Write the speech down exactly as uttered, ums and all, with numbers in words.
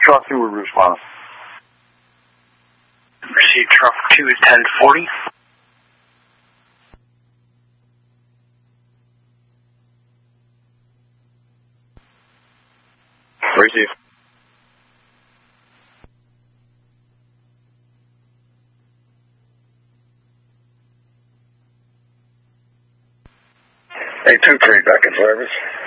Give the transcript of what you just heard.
Truck two would respond. Receive truck two is ten forty. Receive. eight two three back in service.